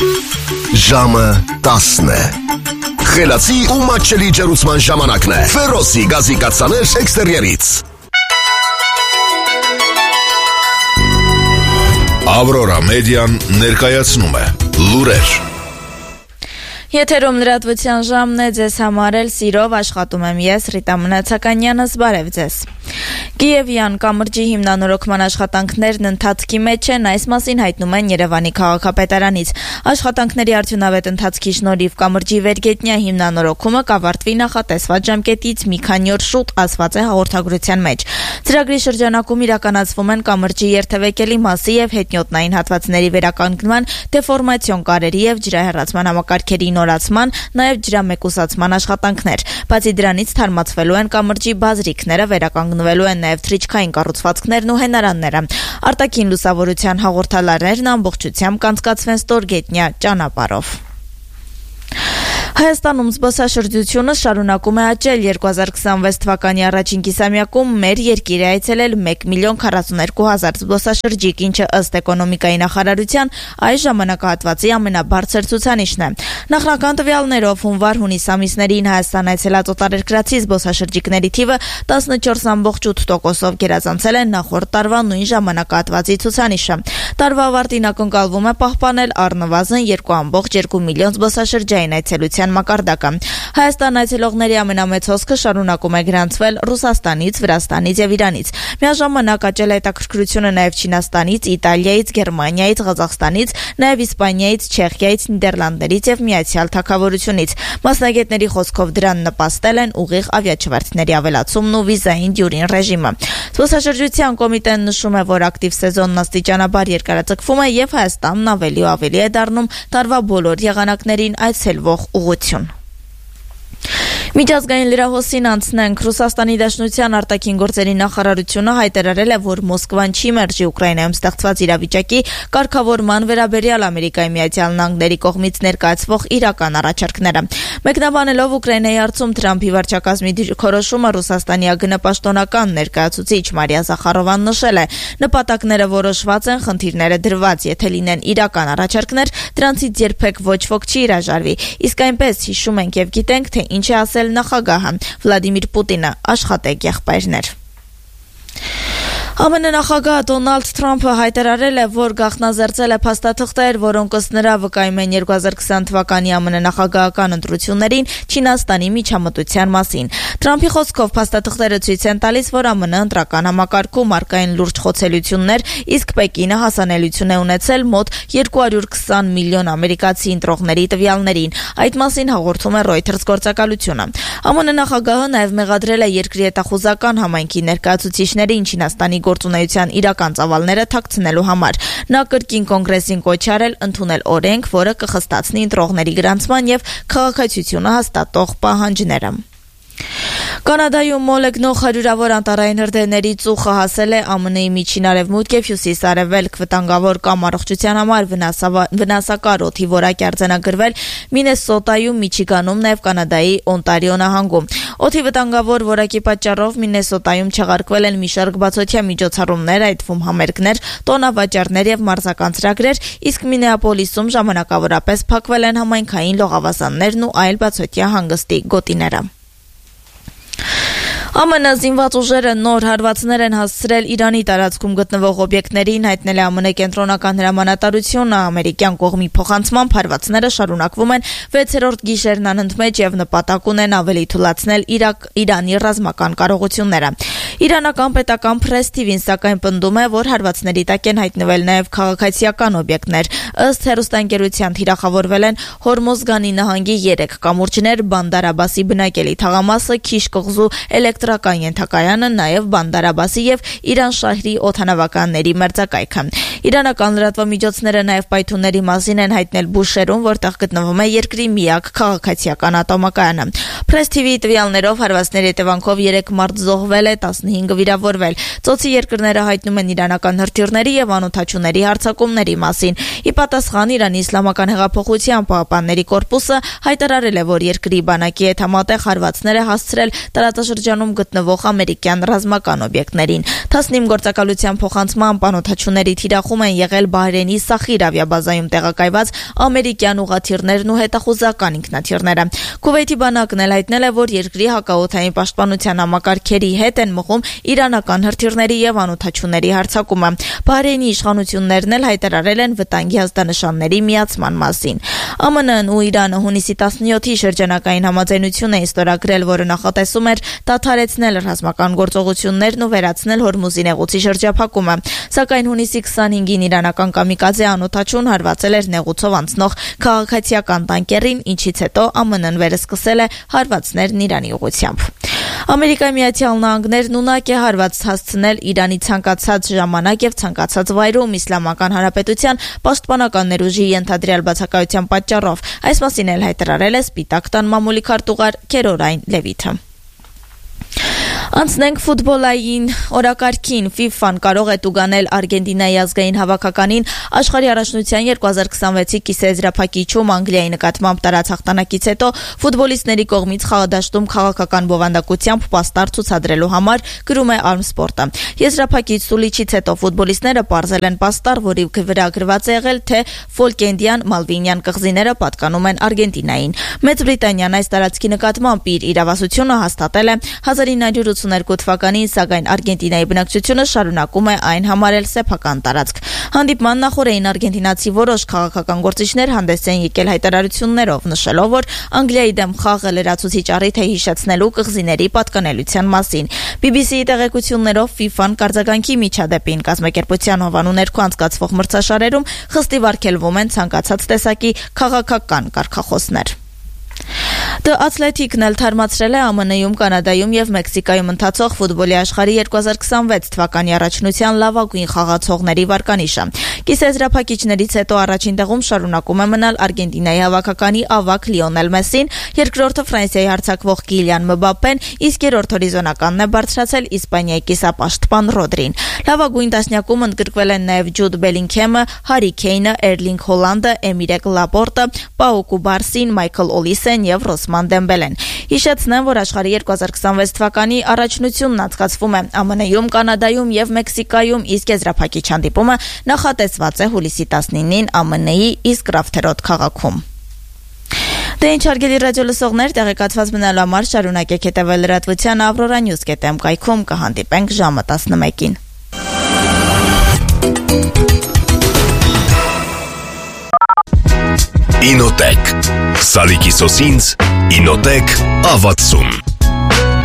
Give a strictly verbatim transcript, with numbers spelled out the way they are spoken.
Ժամը տասն է։ Խելացի ու մատչելի ջերուցման ժամանակն է։ Ֆերոսի գազի կաթսաներ էքստերիերից։ Ավրորա մեդիան ներկայացնում է լուրեր։ Եթերում լրատվության ժամն է, ձեզ համար էլ սիրով աշխատում եմ ես, Ռիտա Մնացականյանս, բարև ձեզ։ Կիևյան կամրջի հիմնանորոգման աշխատանքներն ընթացքի մեջ են, այս մասին հայտնում են Երևանի քաղաքապետարանից։ Աշխատանքների արդյունավետ ընթացքի շնորհիվ կամրջի վերգետնյա հիմնանորոգումը կավարտվի նախատեսված ժամկետից մի քանի օր շուտ, ասված է հաղորդագրության մեջ։ Ծրագրի շրջանակում իրականացվում են կամրջի երթևեկելի մասի եւ հետնյոտնային հատվածների վերականգնման, դեֆորմացիոն կարերի եւ ջրահեռացման համակարգերի նորացման, նաեւ ջրամեկուսացման աշխատանքներ։ Բացի դրանից թարմացվելու են կամրջի բազրիքները, վերականգնվելու են նաեւ թռիչքային կառուցվածքներն ու հենարանները։ Արտաքին լուսավորության հաղորդալարներն ամբողջությամբ կանցկացվեն ստորգետնյա ճանապարհով։ Հայաստանում զբոսաշրջությունը շարունակում է աճել։ երկու հազար քսանվեց թվականի առաջին կիսամյակում մեր երկիր է այցելել մեկ միլիոն քառասուն երկու հազար զբոսաշրջիկ, ինչը ըստ էկոնոմիկայի նախարարության այս ժամանակահատվածի ամենաբարձր ցուցանիշն է։ Նախնական տվյալներով հունվար-հունիս ամիսներին Հայաստան այցելած օտարերկրացի զբոսաշրջիկների թիվը տասնչորս կόμμα ութ տոկոսով գերազանցել է նախորդ տարվա նույն ժամանակահատվածի ցուցանիշը։ Տարվա ավարտին ակնկալվում է պահպանել առնվազն երկու կόμма երկու միլիոն զբոսաշրջային այցելության մակարդակը։ Հայաստան այցելողների ամենամեծ հոսքը շարունակում է գրանցվել Ռուսաստանից, Վրաստանից եւ Իրանից։ Միաժամանակ աճել է հետաքրքրությունը նաեւ Չինաստանից, Իտալիայից, Գերմանիայից, Ղազախստանից, նաեւ Իսպանիայից, Չեխիայից, Նիդերլանդներից եւ Միացյալ Թագավորությունից։ Մասնագետների խոսքով դրան նպաստել են ուղիղ ավիաչվերթների ավելացումն ու վիզային դյուրին ռեժիմը։ Զբոսաշրջության կոմիտեն նշում է, որ ակտիվ սեզոնն աստիճանաբար երկարաձգվում է եւ Հայաստանն ավելի ու ավելի է դառնում տարվա բոլոր եղանակներին այցելվող ուղղություն։ Միջազգային լրահոսին անցնենք։ Ռուսաստանի Դաշնության արտաքին գործերի նախարարությունը հայտարարել է, որ Մոսկվան չի մերժի Ուկրաինայում ստեղծված իրավիճակի կարգավորման վերաբերյալ Ամերիկայի Միացյալ Նահանգների կողմից ներկայացվող իրական առաջարկները։ Մեկնաբանելով Ուկրաինայի հարցում Թրամփի վարչակազմի դիրքորոշումը, Ռուսաստանի ԱԳՆ ներկայացուցիչ Մարիա Զախարովան նշել է. նպատակները որոշված են, խնդիրները դրված, եթե լինեն իրական առաջարկներ, դրանցից երբեք ոչ ոք չի հրաժարվի։ Իսկ այնպես հիշում ենք եւ գիտենք, թե ինչ է ասել նախագահը Վլադիմիր Պուտինը, աշխատեք եղբայրներ։ ԱՄՆ նախագահ Դոնալդ Թրամփը հայտարարել է, որ գաղտնազերծել է փաստաթղթեր, որոնք ըստ նրա վկայում են երկու հազար քսան թվականի ԱՄՆ նախագահական ընտրություններին Չինաստանի միջամտության մասին։ Թրամփի խոսքով փաստաթղթերը ցույց են տալիս, որ ԱՄՆ ընտրական համակարգում առկային լուրջ խոցելություններ, իսկ Պեկինը հասանելիություն է ունեցել մոտ երկու հարյուր քսան միլիոն ամերիկացի ընտրողների տվյալներին։ Այդ մասին հաղորդում է Reuters գործակալությունը։ ԱՄՆ նախագահը նաև մեղադրել է երկրի հետախուզական համայնքի ներկայացուցիչներին Չինաստանի գործունեության իրական ծավալները թաքցնելու համար։ Նա կրկին կոնգրեսին կոչ արել ընդունել օրենք, որը կխստացնի ընտրողների գրանցման եւ քաղաքացիությունը հաստատող պահանջները։ Կանադայում մոլեգնող հարյուրավոր անտառային հրդեհների ծուխը հասել է ԱՄՆ-ի միջին արևմուտք եւ հյուսիս-արևելք, վտանգավոր կամ առողջության համար վնասակար օդի որակ արձանագրվել Մինեսոտայում, Միչիգանում, նաեւ Կանադայի Օնտարիո նահանգում։ Օդի վտանգավոր որակի պատճառով Մինեսոտայում չեղարկվել են մի շարք բացօթյա միջոցառումներ, այդ թվում համերգներ, տոնավաճառներ եւ մարզական ծրագրեր, իսկ Մինեապոլիսում ժամանակավորապես փակվել են համայնքային լողավազաններն ու այլ բացօթյա հանգստի գոտիները։ ԱՄՆ զինված ուժերը նոր հարվածներ են հասցրել Իրանի տարածքում գտնվող օբյեկտներին, հայտնել է ԱՄՆ կենտրոնական հրամանատարությունը։ Ամերիկյան կողմի փոխանցմամբ հարվածները շարունակվում են վեցերորդ գիշերն անընդմեջ եւ նպատակ ունեն ավելի թույլատնել Իրանի ռազմական կարողությունները։ Իրանական պետական press T V-ն սակայն պնդում է, որ հարվածների տակ են հայտնվել նաեւ քաղաքացիական օբյեկտներ։ Ըստ հեռուստաընկերության թիրախավորվել են Հորմոզգանի նահանգի երեք կամուրջներ, Բանդար Աբասի բնակելի թաղամասը, Քիշ կղզու էլեկտրական ենթակայանը, նաև Բանդար Աբասի եւ Իրան շահրի օդանավականների մերձակայքը։ Իրանական լրատվամիջոցները նաև պայթունների մասին են հայտնել Բուշերում, որտեղ գտնվում է երկրի միակ քաղաքացիական ատոմակայանը։ Press T V-ի տվյալներով հարվածների հետևանքով երեք մարդ զոհվել է, տասնհինգ տասնհինգը վիրավորվել։ Ծոցի երկրները հայտնում են իրանական հրթիռների եւ անօդաչուների հարձակումների մասին։ Ի պատասխան Իրանի իսլամական հեղափոխության պահապանների կորպուսը հայտարարել է, որ երկրի բանակի հետ համատեղ հարվածներ է հասցրել տարածաշրջանում գտնվող ամերիկյան ռազմական օբյեկտներին։ Թասնիմ գործակալության փոխանցմամբ անօդաչուների թիրախում են եղել Բահրեյնի Սախիր ավիաբազայում տեղակայված ամերիկյան ուղղաթիռներն ու հետախուզական ինքնաթիռները։ Քուվեյթի բանակն էլ հայտնել է, որ երկրի հակաօդային պաշտպանության համակարգերի հետ են մղում իրանական հրթիռների եւ անօդաչուների հարձակումը։ Բահրեյնի իշխանություններն էլ հայտարարել են վտանգի ազդանշանների միացման մասին։ ԱՄՆ-ն ու Իրանը հունիսի տասնյոթի շրջանակային համաձայնություն էին ստորագրել, որը նախատեսում էր դադարեցնել ռազմական գործողություններն ու վերացնել Հորմուզի նեղուցի շրջափակումը։ Սակայն հունիսի քսանհինգին իրանական կամիկաձե անօդաչուն հարվածել էր նեղուցով անցնող քաղաքացիական տանկերին, ինչից հետո ԱՄՆ-ն վերսկսել է հարվածներն Իրանի ուղղությամբ։ Ամերիկայի Միացյալ Նահանգներն ունակ է հարված հասցնել Իրանի ցանկացած ժամանակ եւ ցանկացած վայրում Իսլամական Հանրապետության պաշտպանական ներուժի ենթադրյալ բացակայության պատճառով։ Այս մասին էլ հայտարարել է Սպիտակ տան մամուլի քարտուղար Քերոլայն Լևիթը։ Անցնենք ֆուտբոլային օրակարգին։ ֆիֆան կարող է տուգանել Արգենտինայի ազգային հավաքականին աշխարհի առաջնության երկու հազար քսանվեցի կիսաեզրափակիչում Անգլիայի նկատմամբ տարած հաղթանակից հետո ֆուտբոլիստների կողմից խաղադաշտում քաղաքական բովանդակությամբ պաստառ ցուցադրելու համար, գրում է Armsport-ը։ Եզրափակիչ սուլիչից հետո ֆուտբոլիստները պարզել են պաստառ, որի վրա գրված է եղել, թե Ֆոլկենդյան Մալվինյան կղզիները պատկանում են Արգենտինային։ Մեծ Բրիտանիան այս տարածքի նկատմամբ իր իրավասությունը հաստատել է հազար ինը հարյուր ութսուներկու թվականին, սակայն Արգենտինայի բնակչությունը շարունակում է այն համարել սեփական տարածք։ Հանդիպման նախօրեին արգենտինացի որոշ քաղաքական գործիչներ հանդես են եկել հայտարարություններով, նշելով, որ Անգլիայի դեմ խաղը լրացուցիչ առիթ է հիշեցնելու կղզիների պատկանելիության մասին։ բի բի սի-ի տեղեկություններով ֆիֆան կարձագանքի միջադեպին կազմակերպության հովանու ներքո անցկացվող մրցաշարերում խստիվ արգելվում են ցանկացած տեսակի քաղաքական կարգախոսներ։ The Athletic-ն էլ թարմացրել է ԱՄՆ-ում, Կանադայում եւ Մեքսիկայում ընթացող ֆուտբոլի աշխարհի երկու հազար քսանվեց թվականի առաջնության լավագույն խաղացողների վարկանիշը։ Կիսաեզրափակիչներից հետո առաջին տեղում շարունակում է մնալ Արգենտինայի հավաքականի ավագ Լիոնել Մեսսին, երկրորդը Ֆրանսիայի հարձակվող Կիլիան Մբապեն, իսկ երրորդ հորիզոնականն է բարձրացել Իսպանիայի կիսապաշտպան Ռոդրին։ Լավագույն տասնյակում ընդգրկվել են նաեւ Ջուդ Բելինգհեմը, Հարի Քեյնը, Էրլինգ Հոլանդը, Էմիրեկ Լապորտը, Պաու Կուբարսին, Մայքլ Օլիսեն եւ Ռոսման Դեմբելեն։ Հիշեցնեմ, որ աշխարհի երկու հազար քսանվեց թվականի առաջնությունն անցկացվում է ԱՄՆ-ում, Կանադայում եւ Մեքսիկայում, իսկ եզրափակիչ հանդիպումը նախատեսված է հուլիսի տասնինին ԱՄՆ-ի Իսկրաֆթերոդ քաղաքում։ Դե ինչ հարգելի ռադիո լսողներ, տեղեկատված մնալու համար շարունակեք հետևել լրատվության Aurora News dot am կայքում, կհանդիպենք ժամը տասնմեկին։ Ինոտեք Սալիկի սոսինց Ինոտեք ավացում